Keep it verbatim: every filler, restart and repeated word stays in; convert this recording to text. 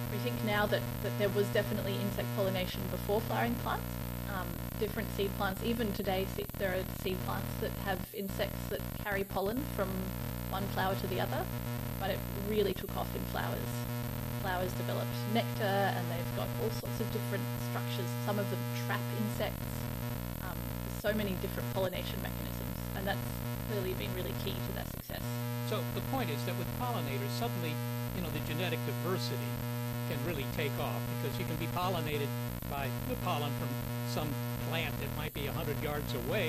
We think now that, that there was definitely insect pollination before flowering plants. Um, different seed plants, even today, se- there are seed plants that have insects that carry pollen from one flower to the other, but it really took off in flowers. Flowers developed nectar, and they've got all sorts of different structures. Some of them trap insects. Um, there's so many different pollination mechanisms, and that's clearly been really key to their success. So the point is that with pollinators, suddenly, you know, the genetic diversity can really take off, because you can be pollinated by the pollen from some plant that might be one hundred yards away,